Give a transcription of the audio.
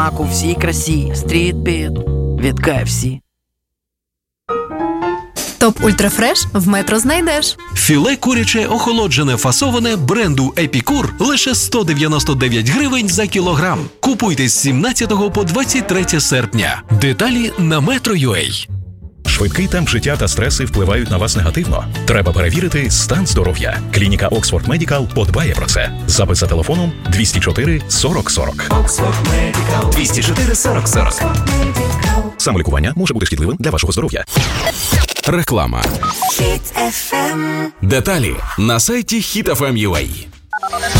смак у всій красі. Стріт-піт від KFC. Топ Ультрафреш в Метро знайдеш. Філе куряче охолоджене фасоване бренду Епікур лише 199 гривень за кілограм. Купуйте з 17 по 23 серпня. Деталі на Metro.ua. Швидкий темп життя та стреси впливають на вас негативно. Треба перевірити стан здоров'я. Клініка Oxford Medical подбає про це. Запис за телефоном 204 40 40. Oxford Medical 204 40 40. Самолікування може бути шкідливим для вашого здоров'я. Реклама. Hit FM. Деталі на сайті HitFM.ua.